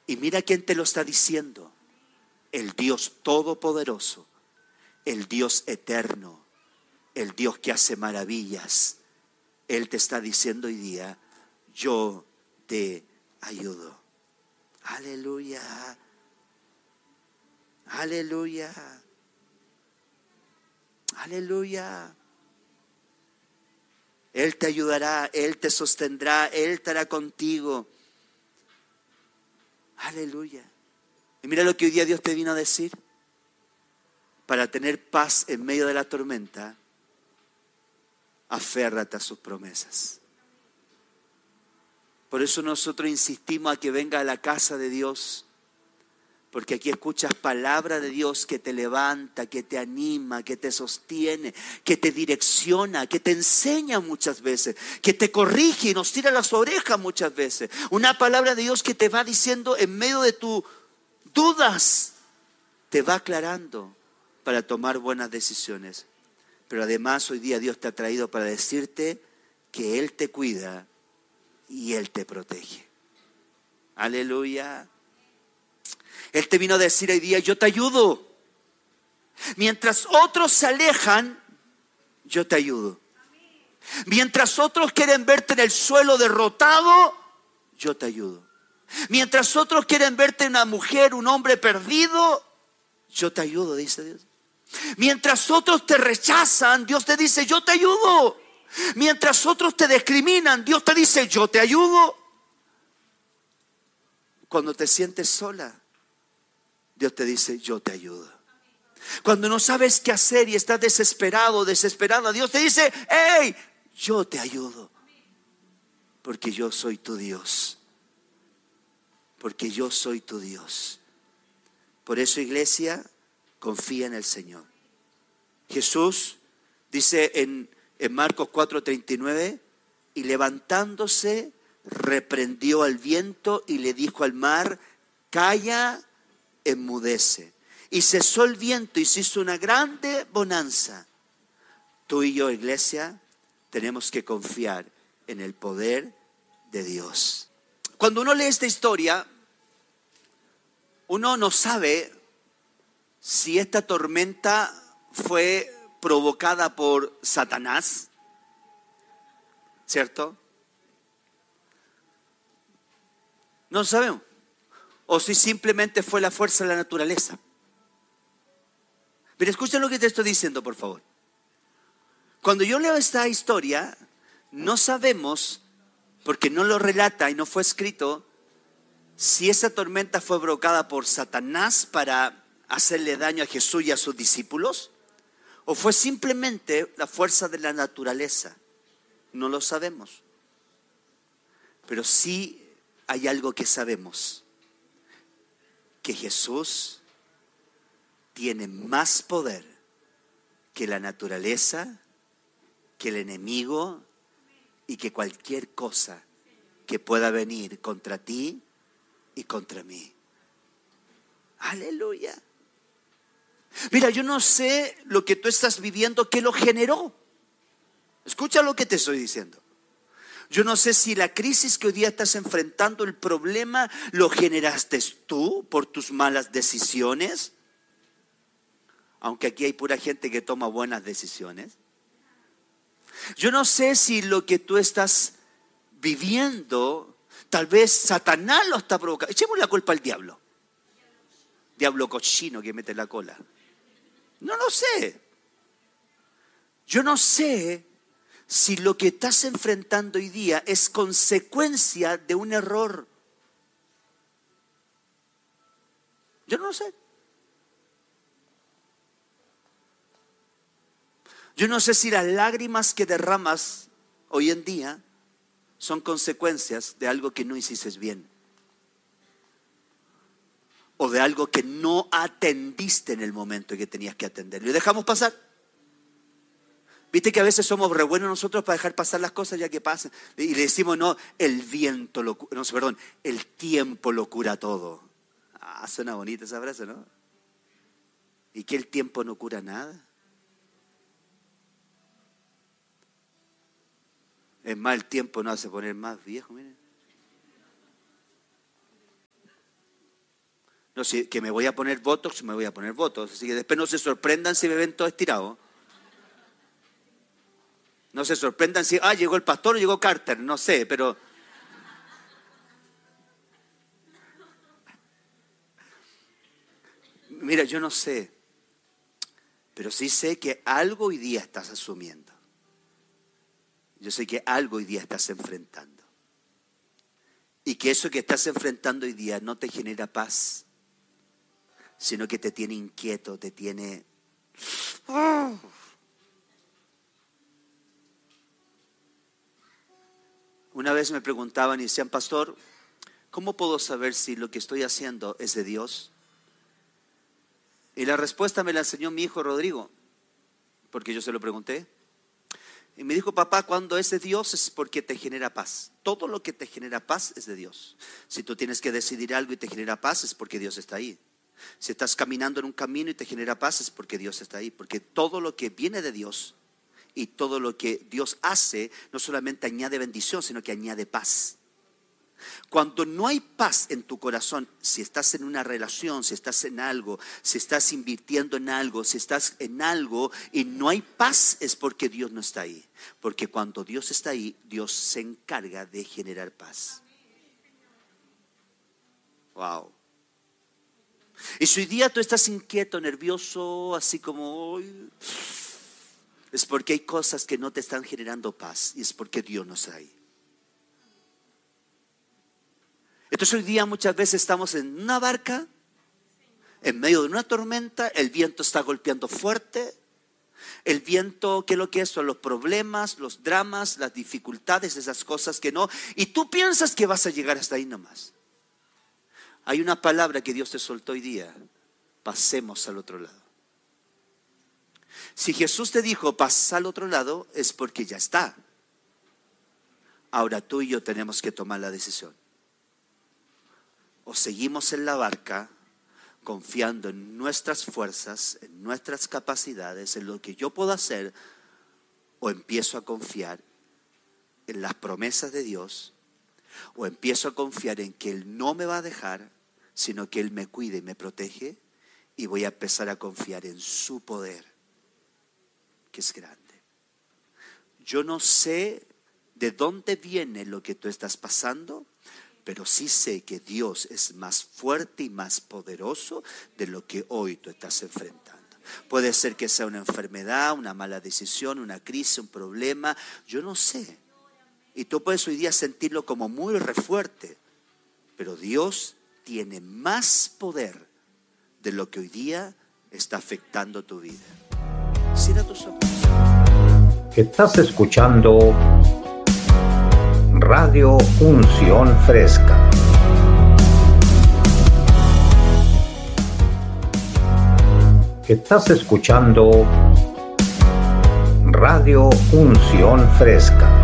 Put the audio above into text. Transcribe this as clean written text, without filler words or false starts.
Y mira quién te lo está diciendo. El Dios todopoderoso, el Dios eterno, el Dios que hace maravillas. Él te está diciendo hoy día, yo te ayudo. Aleluya. Aleluya. Aleluya. Él te ayudará, Él te sostendrá, Él estará contigo. Aleluya. Y mira lo que hoy día Dios te vino a decir. Para tener paz en medio de la tormenta, aférrate a sus promesas. Por eso nosotros insistimos a que venga a la casa de Dios. Porque aquí escuchas palabra de Dios que te levanta, que te anima, que te sostiene, que te direcciona, que te enseña muchas veces, que te corrige y nos tira las orejas muchas veces. Una palabra de Dios que te va diciendo en medio de tus dudas, te va aclarando para tomar buenas decisiones. Pero además hoy día Dios te ha traído para decirte que Él te cuida y Él te protege. Aleluya. Él te vino a decir hoy día, yo te ayudo. Mientras otros se alejan, yo te ayudo. Mientras otros quieren verte en el suelo derrotado, yo te ayudo. Mientras otros quieren verte una mujer, un hombre perdido, yo te ayudo, dice Dios. Mientras otros te rechazan, Dios te dice, yo te ayudo. Mientras otros te discriminan, Dios te dice, yo te ayudo. Cuando te sientes sola, Dios te dice, yo te ayudo. Cuando no sabes qué hacer y estás desesperado, desesperada, Dios te dice, hey, yo te ayudo. Porque yo soy tu Dios. Porque yo soy tu Dios. Por eso, iglesia, confía en el Señor. Jesús dice en Marcos 4:39, y levantándose, reprendió al viento y le dijo al mar, calla, enmudece. Y cesó el viento y se hizo una grande bonanza. Tú y yo, iglesia, tenemos que confiar en el poder de Dios. Cuando uno lee esta historia, uno no sabe si esta tormenta fue provocada por Satanás, ¿cierto? No sabemos. O si simplemente fue la fuerza de la naturaleza. Pero escuchen lo que te estoy diciendo, por favor. Cuando yo leo esta historia, no sabemos, porque no lo relata y no fue escrito, si esa tormenta fue provocada por Satanás para hacerle daño a Jesús y a sus discípulos, o fue simplemente la fuerza de la naturaleza. No lo sabemos. Pero sí hay algo que sabemos. Que Jesús tiene más poder que la naturaleza, que el enemigo y que cualquier cosa que pueda venir contra ti y contra mí. Aleluya. Mira, yo no sé lo que tú estás viviendo, qué lo generó. Escucha lo que te estoy diciendo. Yo no sé si la crisis que hoy día estás enfrentando, el problema, lo generaste tú por tus malas decisiones. Aunque aquí hay pura gente que toma buenas decisiones. Yo no sé si lo que tú estás viviendo, tal vez Satanás lo está provocando. Echemos la culpa al diablo. Diablo cochino que mete la cola. No lo sé. Yo no sé si lo que estás enfrentando hoy día es consecuencia de un error. Yo no lo sé. Yo no sé si las lágrimas que derramas hoy en día son consecuencias de algo que no hiciste bien. O de algo que no atendiste en el momento en que tenías que atenderlo. ¿Y dejamos pasar? Viste que a veces somos re buenos nosotros para dejar pasar las cosas ya que pasan. Y le decimos, no, el tiempo lo cura todo. Ah, suena bonita esa frase, ¿no? ¿Y que el tiempo no cura nada? Es más, el tiempo nos hace poner más viejos, miren. No, si que me voy a poner Botox, me voy a poner Botox. Así que después no se sorprendan si me ven todo estirado. No se sorprendan si, llegó el pastor o llegó Carter, no sé, pero... Mira, yo no sé, pero sí sé que algo hoy día estás asumiendo. Yo sé que algo hoy día estás enfrentando. Y que eso que estás enfrentando hoy día no te genera paz, sino que te tiene inquieto, te tiene... Una vez me preguntaban y decían, pastor, ¿cómo puedo saber si lo que estoy haciendo es de Dios? Y la respuesta me la enseñó mi hijo Rodrigo, porque yo se lo pregunté. Y me dijo, papá, cuando es de Dios es porque te genera paz. Todo lo que te genera paz es de Dios. Si tú tienes que decidir algo y te genera paz es porque Dios está ahí. Si estás caminando en un camino y te genera paz es porque Dios está ahí. Porque todo lo que viene de Dios y todo lo que Dios hace no solamente añade bendición, sino que añade paz. Cuando no hay paz en tu corazón, si estás en una relación, si estás en algo, si estás invirtiendo en algo, si estás en algo y no hay paz, es porque Dios no está ahí. Porque cuando Dios está ahí, Dios se encarga de generar paz. Wow. Y si hoy día tú estás inquieto, nervioso, así como hoy, es porque hay cosas que no te están generando paz y es porque Dios no está ahí. Entonces hoy día muchas veces estamos en una barca, en medio de una tormenta, el viento está golpeando fuerte. El viento, ¿qué es lo que es? Son los problemas, los dramas, las dificultades, esas cosas que no. Y tú piensas que vas a llegar hasta ahí nomás. Hay una palabra que Dios te soltó hoy día: pasemos al otro lado. Si Jesús te dijo pasa al otro lado, es porque ya está. Ahora tú y yo tenemos que tomar la decisión. O seguimos en la barca confiando en nuestras fuerzas, en nuestras capacidades, en lo que yo puedo hacer, o empiezo a confiar en las promesas de Dios, o empiezo a confiar en que Él no me va a dejar, sino que Él me cuida y me protege, y voy a empezar a confiar en su poder, que es grande. Yo no sé de dónde viene lo que tú estás pasando, pero sí sé que Dios es más fuerte y más poderoso de lo que hoy tú estás enfrentando. Puede ser que sea una enfermedad, una mala decisión, una crisis, un problema, yo no sé. Y tú puedes hoy día sentirlo como muy re fuerte, pero Dios tiene más poder de lo que hoy día está afectando tu vida. Cierra tus ojos. Estás escuchando Radio Unción Fresca. Estás escuchando Radio Unción Fresca.